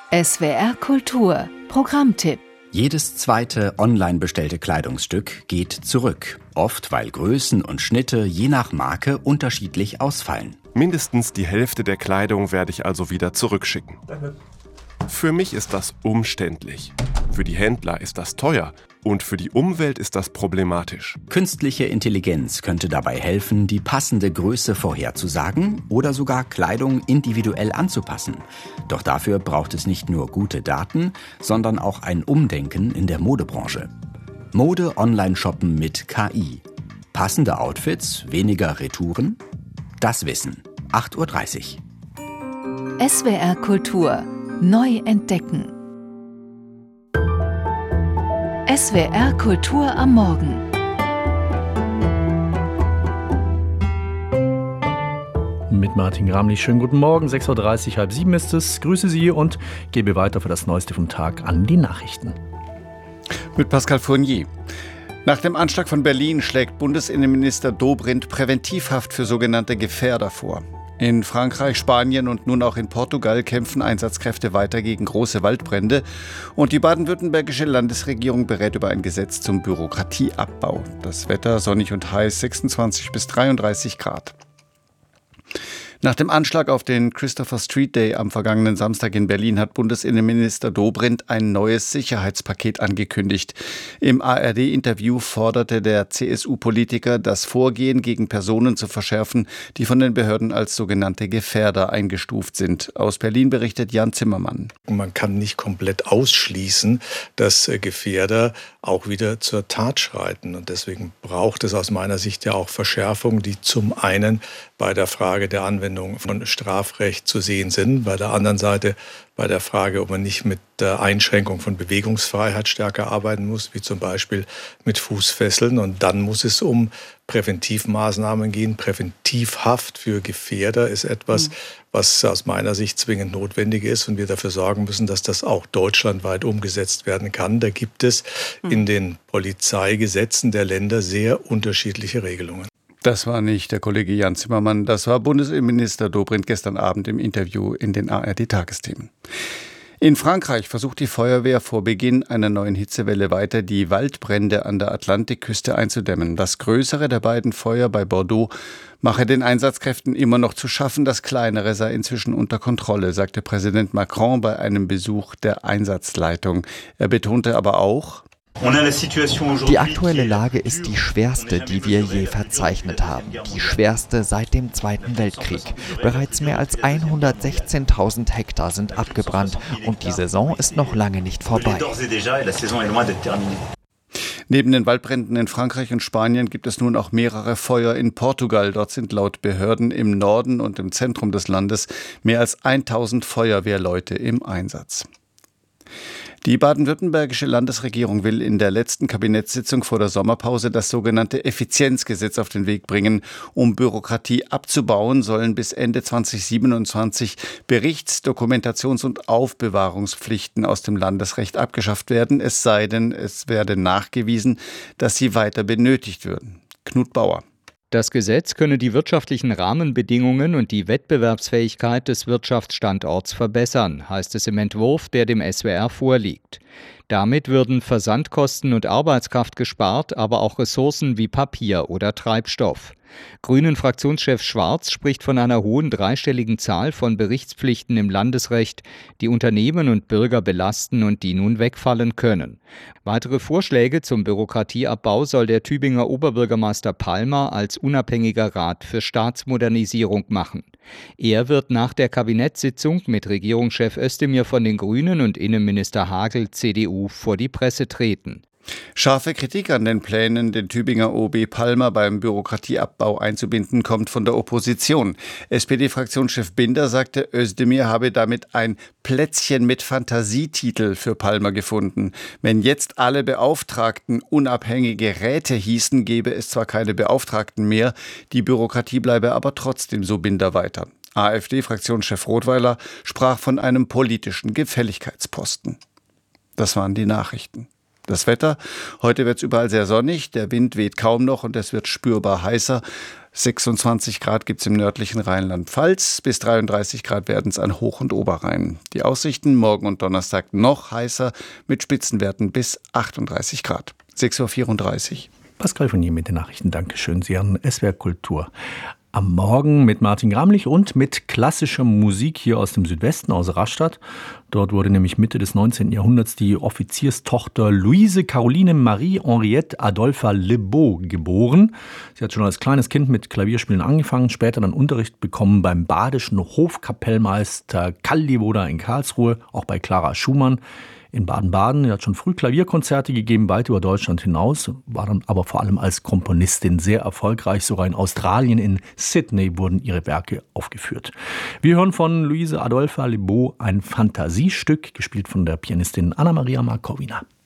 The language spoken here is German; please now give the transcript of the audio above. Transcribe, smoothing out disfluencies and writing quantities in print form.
SWR Kultur Programmtipp. Jedes zweite online bestellte Kleidungsstück geht zurück. Oft, weil Größen und Schnitte je nach Marke unterschiedlich ausfallen. Mindestens die Hälfte der Kleidung werde ich also wieder zurückschicken. Für mich ist das umständlich. Für die Händler ist das teuer. Und für die Umwelt ist das problematisch. Künstliche Intelligenz könnte dabei helfen, die passende Größe vorherzusagen oder sogar Kleidung individuell anzupassen. Doch dafür braucht es nicht nur gute Daten, sondern auch ein Umdenken in der Modebranche. Mode-Online-Shoppen mit KI. Passende Outfits, weniger Retouren? Das Wissen. 8:30 Uhr. SWR Kultur. Neu entdecken. SWR Kultur am Morgen. Mit Martin Gramlich. Schönen guten Morgen. 6:30 Uhr, 6:30 ist es. Grüße Sie und gebe weiter für das Neueste vom Tag an die Nachrichten. Mit Pascal Fournier. Nach dem Anschlag von Berlin schlägt Bundesinnenminister Dobrindt Präventivhaft für sogenannte Gefährder vor. In Frankreich, Spanien und nun auch in Portugal kämpfen Einsatzkräfte weiter gegen große Waldbrände. Und die baden-württembergische Landesregierung berät über ein Gesetz zum Bürokratieabbau. Das Wetter sonnig und heiß, 26 bis 33 Grad. Nach dem Anschlag auf den Christopher Street Day am vergangenen Samstag in Berlin hat Bundesinnenminister Dobrindt ein neues Sicherheitspaket angekündigt. Im ARD-Interview forderte der CSU-Politiker, das Vorgehen gegen Personen zu verschärfen, die von den Behörden als sogenannte Gefährder eingestuft sind. Aus Berlin berichtet Jan Zimmermann. Man kann nicht komplett ausschließen, dass Gefährder auch wieder zur Tat schreiten. Und deswegen braucht es aus meiner Sicht ja auch Verschärfungen, die zum einen bei der Frage der Anwendung von Strafrecht zu sehen sind, bei der anderen Seite bei der Frage, ob man nicht mit der Einschränkung von Bewegungsfreiheit stärker arbeiten muss, wie zum Beispiel mit Fußfesseln. Und dann muss es um Präventivmaßnahmen gehen. Präventivhaft für Gefährder ist etwas, was aus meiner Sicht zwingend notwendig ist und wir dafür sorgen müssen, dass das auch deutschlandweit umgesetzt werden kann. Da gibt es in den Polizeigesetzen der Länder sehr unterschiedliche Regelungen. Das war nicht der Kollege Jan Zimmermann, das war Bundesinnenminister Dobrindt gestern Abend im Interview in den ARD-Tagesthemen. In Frankreich versucht die Feuerwehr vor Beginn einer neuen Hitzewelle weiter, die Waldbrände an der Atlantikküste einzudämmen. Das größere der beiden Feuer bei Bordeaux mache den Einsatzkräften immer noch zu schaffen. Das kleinere sei inzwischen unter Kontrolle, sagte Präsident Macron bei einem Besuch der Einsatzleitung. Er betonte aber auch: Die aktuelle Lage ist die schwerste, die wir je verzeichnet haben. Die schwerste seit dem Zweiten Weltkrieg. Bereits mehr als 116.000 Hektar sind abgebrannt und die Saison ist noch lange nicht vorbei. Neben den Waldbränden in Frankreich und Spanien gibt es nun auch mehrere Feuer in Portugal. Dort sind laut Behörden im Norden und im Zentrum des Landes mehr als 1.000 Feuerwehrleute im Einsatz. Die baden-württembergische Landesregierung will in der letzten Kabinettssitzung vor der Sommerpause das sogenannte Effizienzgesetz auf den Weg bringen. Um Bürokratie abzubauen, sollen bis Ende 2027 Berichts-, Dokumentations- und Aufbewahrungspflichten aus dem Landesrecht abgeschafft werden, es sei denn, es werde nachgewiesen, dass sie weiter benötigt würden. Knut Bauer. Das Gesetz könne die wirtschaftlichen Rahmenbedingungen und die Wettbewerbsfähigkeit des Wirtschaftsstandorts verbessern, heißt es im Entwurf, der dem SWR vorliegt. Damit würden Versandkosten und Arbeitskraft gespart, aber auch Ressourcen wie Papier oder Treibstoff. Grünen-Fraktionschef Schwarz spricht von einer hohen dreistelligen Zahl von Berichtspflichten im Landesrecht, die Unternehmen und Bürger belasten und die nun wegfallen können. Weitere Vorschläge zum Bürokratieabbau soll der Tübinger Oberbürgermeister Palmer als unabhängiger Rat für Staatsmodernisierung machen. Er wird nach der Kabinettssitzung mit Regierungschef Özdemir von den Grünen und Innenminister Hagel CDU vor die Presse treten. Scharfe Kritik an den Plänen, den Tübinger OB Palmer beim Bürokratieabbau einzubinden, kommt von der Opposition. SPD-Fraktionschef Binder sagte, Özdemir habe damit ein Plätzchen mit Fantasietitel für Palmer gefunden. Wenn jetzt alle Beauftragten unabhängige Räte hießen, gäbe es zwar keine Beauftragten mehr, die Bürokratie bleibe aber trotzdem, so Binder weiter. AfD-Fraktionschef Rothweiler sprach von einem politischen Gefälligkeitsposten. Das waren die Nachrichten. Das Wetter: Heute wird es überall sehr sonnig, der Wind weht kaum noch und es wird spürbar heißer. 26 Grad gibt es im nördlichen Rheinland-Pfalz, bis 33 Grad werden es an Hoch- und Oberrhein. Die Aussichten morgen und Donnerstag noch heißer mit Spitzenwerten bis 38 Grad. 6.34 Uhr. Pascal Fournier mit den Nachrichten. Dankeschön. Sie hören SWR Kultur am Morgen mit Martin Gramlich und mit klassischer Musik hier aus dem Südwesten, aus Rastatt. Dort wurde nämlich Mitte des 19. Jahrhunderts die Offizierstochter Louise Caroline Marie Henriette Adolpha Lebeau geboren. Sie hat schon als kleines Kind mit Klavierspielen angefangen, später dann Unterricht bekommen beim badischen Hofkapellmeister Kalliwoda in Karlsruhe, auch bei Clara Schumann in Baden-Baden. Sie hat schon früh Klavierkonzerte gegeben, weit über Deutschland hinaus, war dann aber vor allem als Komponistin sehr erfolgreich. Sogar in Australien, in Sydney, wurden ihre Werke aufgeführt. Wir hören von Louise Adolpha Lebeau ein Fantasiestück, gespielt von der Pianistin Anna-Maria Markowina.